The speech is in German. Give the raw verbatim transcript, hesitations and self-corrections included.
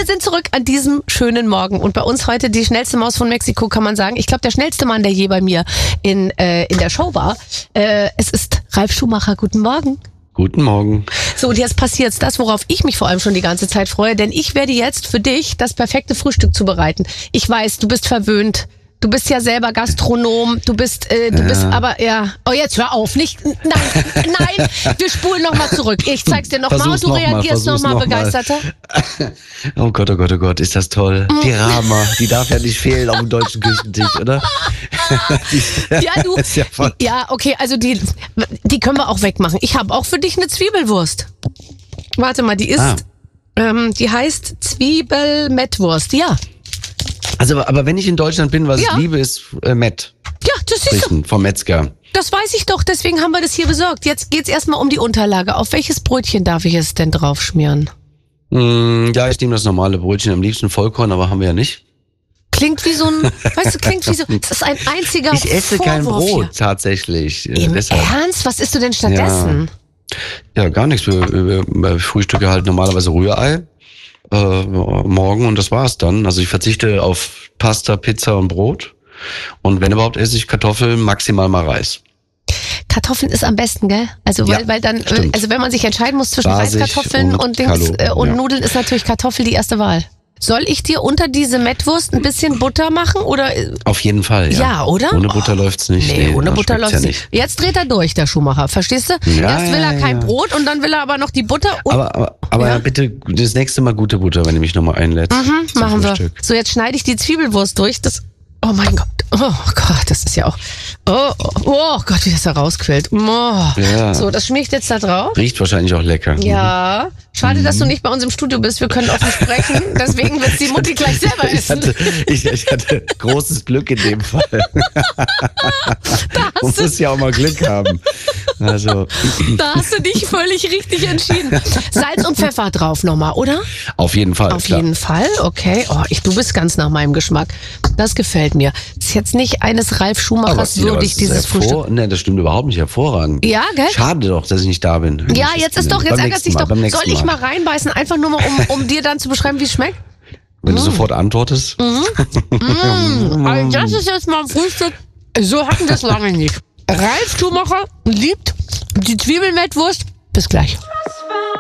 Wir sind zurück an diesem schönen Morgen und bei uns heute die schnellste Maus von Mexiko, kann man sagen. Ich glaube, der schnellste Mann, der je bei mir in, äh, in der Show war. Äh, es ist Ralf Schumacher. Guten Morgen. Guten Morgen. So, und jetzt passiert's das, worauf ich mich vor allem schon die ganze Zeit freue, denn ich werde jetzt für dich das perfekte Frühstück zubereiten. Ich weiß, du bist verwöhnt. Du bist ja selber Gastronom, du bist, äh, du ja. bist aber, ja, oh jetzt hör auf, nicht, nein, nein, wir spulen nochmal zurück. Ich zeig's dir nochmal und du noch reagierst nochmal noch begeisterter. Oh Gott, oh Gott, oh Gott, ist das toll. Die Rama, die darf ja nicht fehlen auf dem deutschen Küchentisch, oder? Ja, du, ja, ja, okay, also die, die können wir auch wegmachen. Ich habe auch für dich eine Zwiebelwurst. Warte mal, die ist, ah. ähm, die heißt Zwiebelmettwurst, ja. Also, aber wenn ich in Deutschland bin, was ja. ich liebe, ist äh, Mett. Ja, das ist so. Vom Metzger. Das weiß ich doch, deswegen haben wir das hier besorgt. Jetzt geht's erstmal um die Unterlage. Auf welches Brötchen darf ich es denn draufschmieren? Mm, ja, ich nehme das normale Brötchen, am liebsten Vollkorn, aber haben wir ja nicht. Klingt wie so ein, weißt du, klingt wie so, das ist ein einziger Ich esse Vorwurf kein Brot, hier. Tatsächlich. Im Deshalb. Ernst? Was isst du denn stattdessen? Ja, ja gar nichts. Wir, wir, wir frühstücke halt normalerweise Rührei. Äh, morgen und das war's dann. Also ich verzichte auf Pasta, Pizza und Brot. Und wenn überhaupt esse ich Kartoffeln, maximal mal Reis. Kartoffeln ist am besten, gell? Also weil, ja, weil dann, stimmt. also wenn man sich entscheiden muss zwischen Basig Reiskartoffeln und, und Dings äh, und ja. Nudeln, ist natürlich Kartoffel die erste Wahl. Soll ich dir unter diese Mettwurst ein bisschen Butter machen oder? Auf jeden Fall, ja. Ja, oder? Ohne Butter oh, läuft's nicht. Nee, nee ohne Butter läuft's ja nicht. Jetzt dreht er durch, der Schumacher, verstehst du? Ja, Erst will er ja, kein ja. Brot und dann will er aber noch die Butter. Und aber aber, aber ja? bitte das nächste Mal gute Butter, wenn du mich nochmal einlädst. Mhm, machen Frühstück. wir. So, jetzt schneide ich die Zwiebelwurst durch. Das, oh mein Gott. Oh Gott, das ist ja auch. Oh, oh, oh Gott, wie das da rausquillt. Oh. Ja. So, das schmier ich jetzt da drauf. Riecht wahrscheinlich auch lecker. Ja. Schade, mhm. dass du nicht bei uns im Studio bist. Wir können offen sprechen. Deswegen wird die Mutti gleich selber essen. Ich hatte, ich, ich hatte großes Glück in dem Fall. Da Man muss ja auch mal Glück haben. Also. Da hast du dich völlig richtig entschieden. Salz und Pfeffer drauf nochmal, oder? Auf jeden Fall. Auf klar. jeden Fall, okay. Oh, ich, du bist ganz nach meinem Geschmack. Das gefällt mir. Ist jetzt nicht eines Ralf Schumachers aber, würdig, ja, dieses Frühstück. Nee, das stimmt überhaupt nicht. Hervorragend. Ja, gell? Schade doch, dass ich nicht da bin. Ja, jetzt ist doch, jetzt ärgert sich doch. Soll ich mal reinbeißen, einfach nur mal, um, um dir dann zu beschreiben, wie es schmeckt? Wenn mm. du sofort antwortest. Mhm. Mm. Also das ist jetzt mal ein Frühstück. So hatten wir es lange nicht. Ralf Schumacher liebt die Zwiebelmettwurst. Bis gleich.